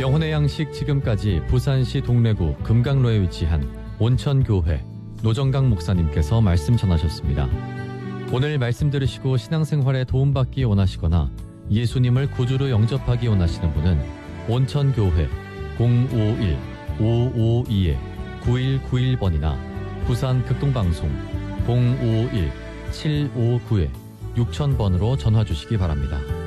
영혼의 양식 지금까지 부산시 동래구 금강로에 위치한 온천교회 노정강 목사님께서 말씀 전하셨습니다. 오늘 말씀 들으시고 신앙생활에 도움받기 원하시거나 예수님을 구주로 영접하기 원하시는 분은 온천교회 051-552-9191번이나 부산 극동방송 051-759-6000번으로 전화 주시기 바랍니다.